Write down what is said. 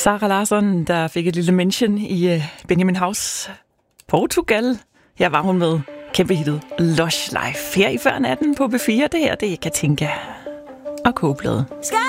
Zara Larsson, der fik et lille mention i Benjamin Haus Portugal. Her var hun med kæmpehittet Lush Life. Her i før natten på B4. Det her, det er Katinka og Kogebladet.